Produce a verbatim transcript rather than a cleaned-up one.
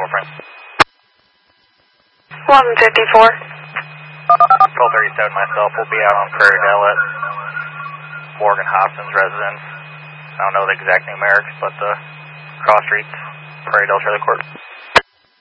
more friends. eleven fifty-four. twelve thirty-seven myself. We'll be out on Prairie Dell at Morgan Hobson's residence. I don't know the exact numerics, but the cross streets, Prairie Dell Trailer Court.